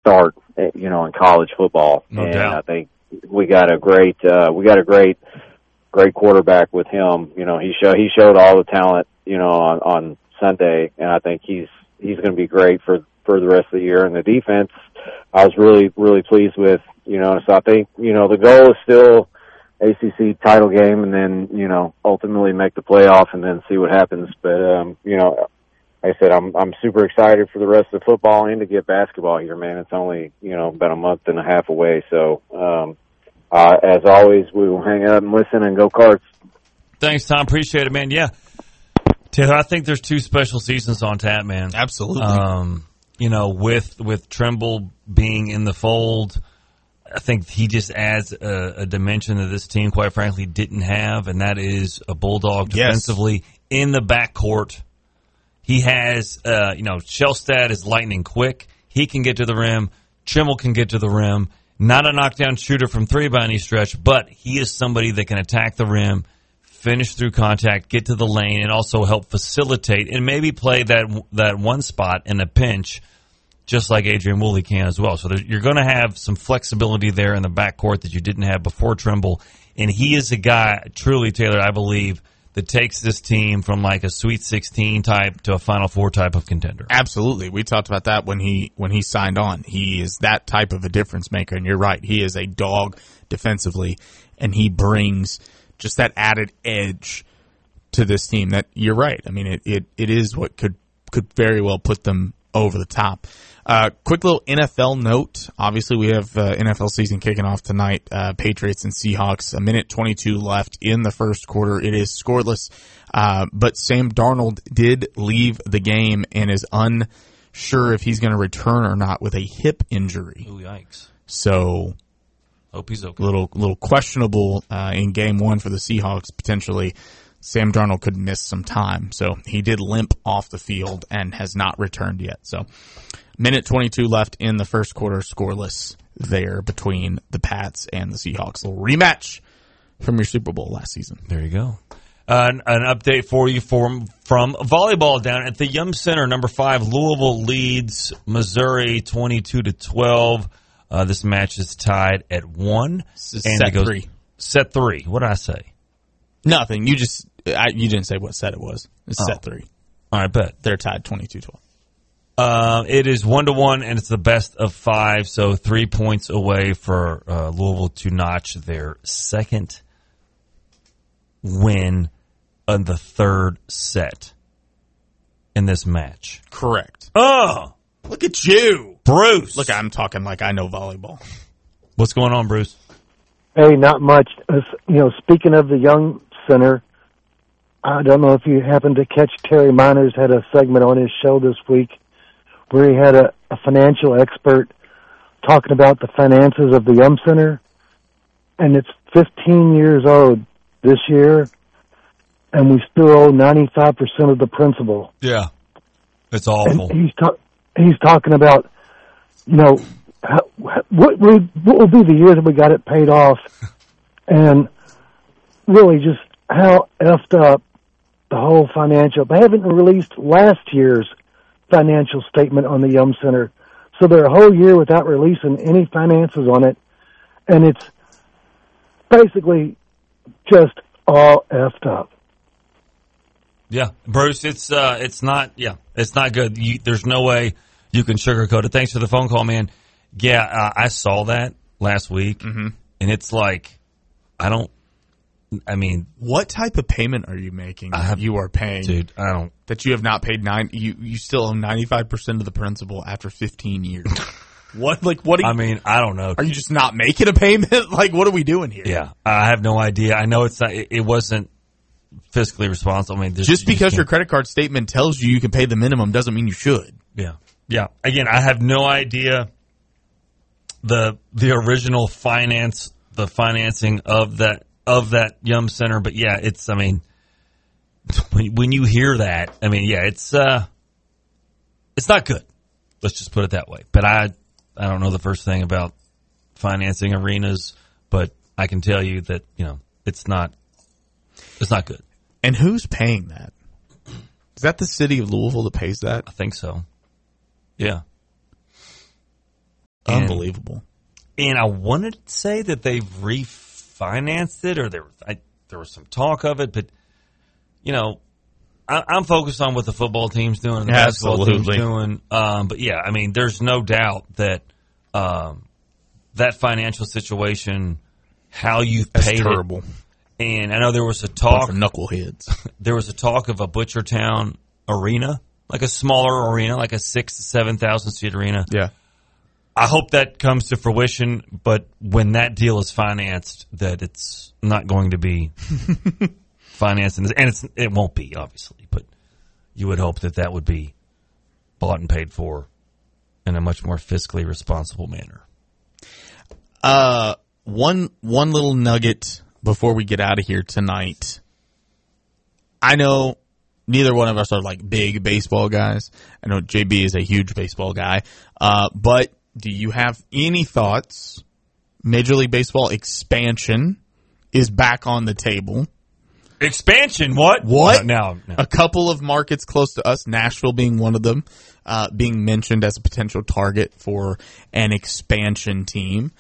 start, in college football. No doubt. I think we got a great quarterback with him. He showed all the talent, on Sunday, and I think he's going to be great for the rest of the year. And the defense, I was really, really pleased with, so I think, the goal is still ACC title game and then, ultimately make the playoff and then see what happens. But, like I said, I'm super excited for the rest of football and to get basketball here, man. It's only, about a month and a half away. So, as always, we will hang out and listen and go Cards. Thanks, Tom. Appreciate it, man. Yeah. Taylor, I think there's 2 special seasons on tap, man. Absolutely. With Trimble being in the fold, I think he just adds a dimension that this team, quite frankly, didn't have, and that is a bulldog defensively in the backcourt. He has, Shellstad is lightning quick. He can get to the rim. Trimble can get to the rim. Not a knockdown shooter from 3 by any stretch, but he is somebody that can attack the rim, finish through contact, get to the lane, and also help facilitate and maybe play that one spot in a pinch, just like Adrian Woolley can as well. So you're going to have some flexibility there in the backcourt that you didn't have before Trimble. And he is a guy, truly, Taylor, I believe, that takes this team from like a Sweet 16 type to a Final Four type of contender. Absolutely. We talked about that when he signed on. He is that type of a difference maker, and you're right. He is a dog defensively, and he brings just that added edge to this team that you're right. I mean, it is what could very well put them over the top. Quick little NFL note. Obviously, we have NFL season kicking off tonight. Patriots and Seahawks. 1:22 left in the first quarter. It is scoreless. But Sam Darnold did leave the game and is unsure if he's going to return or not with a hip injury. Ooh, yikes. So, hope he's okay. Little questionable in game 1 for the Seahawks potentially. Sam Darnold could miss some time. So he did limp off the field and has not returned yet. So 1:22 left in the first quarter, scoreless there between the Pats and the Seahawks. A little rematch from your Super Bowl last season. There you go. An update for you from volleyball down at the Yum Center. Number 5, Louisville leads Missouri 22-12. This match is tied at 1. Set 3. Set 3. What did I say? Nothing. You didn't say what set it was. It's set 3. All right, bet. They're tied 22-12. It is 1-1, and it's the best of 5, so 3 points away for Louisville to notch their second win on the third set in this match. Correct. Oh, look at you, Bruce. Look, I'm talking like I know volleyball. What's going on, Bruce? Hey, not much. Speaking of the Young Center, I don't know if you happened to catch Terry Miners had a segment on his show this week where he had a financial expert talking about the finances of the Yum Center, and it's 15 years old this year, and we still owe 95% of the principal. Yeah, it's awful. And he's talking about, what will be the year that we got it paid off, and really just how effed up the whole financial. They haven't released last year's financial statement on the Yum Center, so they're a whole year without releasing any finances on it, and it's basically just all effed up. Yeah, Bruce, it's not good. There's no way you can sugarcoat it. Thanks for the phone call, man. Yeah, I saw that last week, and it's like, what type of payment are you making? You are paying, dude. That you have not paid You still owe 95% of the principal after 15 years. What? Like what? I don't know. Are you just not making a payment? Like, what are we doing here? Yeah, I have no idea. I know it's not. It wasn't fiscally responsible. Just because your credit card statement tells you can pay the minimum doesn't mean you should. Yeah. Again, I have no idea the original financing of that Yum Center, but yeah, it's. When you hear that, it's not good. Let's just put it that way. But I don't know the first thing about financing arenas, but I can tell you that it's not good. And who's paying that? Is that the city of Louisville that pays that? I think so. Yeah. unbelievable. And I wanted to say that they've refinanced it, or there was some talk of it, but, I'm focused on what the football team's doing and the basketball team's doing. But, yeah, I mean, there's no doubt that that financial situation, how you've paid terrible. It. And I know there was a talk. Knuckleheads. There was a talk of a Butchertown arena, like a smaller arena, like a 6,000 to 7,000 seat arena. Yeah. I hope that comes to fruition, but when that deal is financed, that it's not going to be financed, and it won't be, obviously, but you would hope that would be bought and paid for in a much more fiscally responsible manner. One little nugget before we get out of here tonight. I know neither one of us are like big baseball guys. I know JB is a huge baseball guy, but do you have any thoughts? Major League Baseball expansion is back on the table. Expansion? What? No. A couple of markets close to us, Nashville being one of them, being mentioned as a potential target for an expansion team.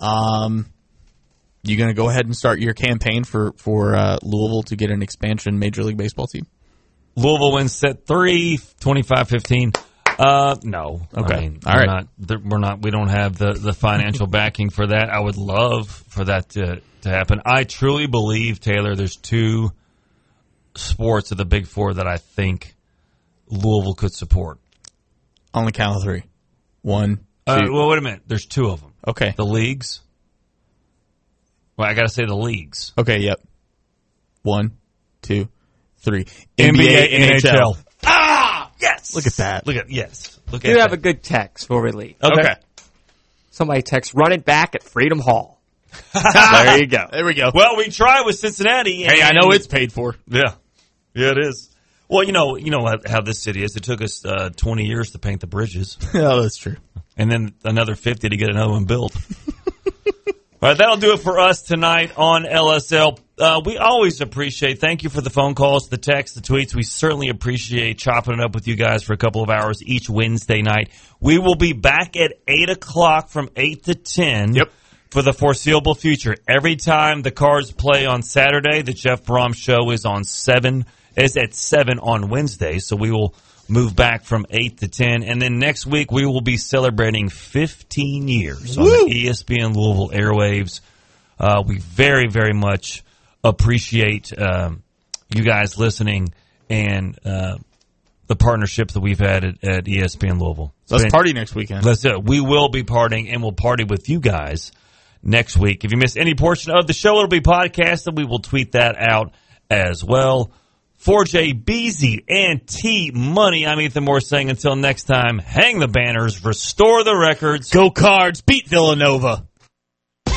You going to go ahead and start your campaign for Louisville to get an expansion Major League Baseball team? Louisville wins set 3, 25-15. No. Okay. I mean, all right. We don't have the financial backing for that. I would love for that to happen. I truly believe, Taylor, there's two sports of the Big Four that I think Louisville could support. On the count of 3. 1, 2. Well, wait a minute. There's 2 of them. Okay. The leagues. Well, I got to say the leagues. Okay, yep. 1, 2, 3. NBA, NHL. Yes. Look at that. You have a good text before we leave. Okay. Somebody texts, run it back at Freedom Hall. There you go. There we go. Well, we try with Cincinnati. Hey, I know it's paid for. Yeah. Yeah, it is. Well, you know how this city is. It took us 20 years to paint the bridges. Yeah, that's true. And then another 50 to get another one built. All right, that'll do it for us tonight on LSL. We always appreciate, thank you for the phone calls, the texts, the tweets. We certainly appreciate chopping it up with you guys for a couple of hours each Wednesday night. We will be back at 8 o'clock from 8 to 10 for the foreseeable future. Every time the Cards play on Saturday, the Jeff Brom Show is at 7 on Wednesday. So we will move back from 8 to 10. And then next week, we will be celebrating 15 years on the ESPN Louisville airwaves. We very, very much appreciate you guys listening and the partnership that we've had at ESPN Louisville. Let's party next weekend. Let's do it. We will be partying, and we'll party with you guys next week. If you missed any portion of the show, it'll be podcasted. We will tweet that out as well. For Jay Beasy and T Money, I'm Ethan Moore saying until next time, hang the banners, restore the records. Go Cards, beat Villanova.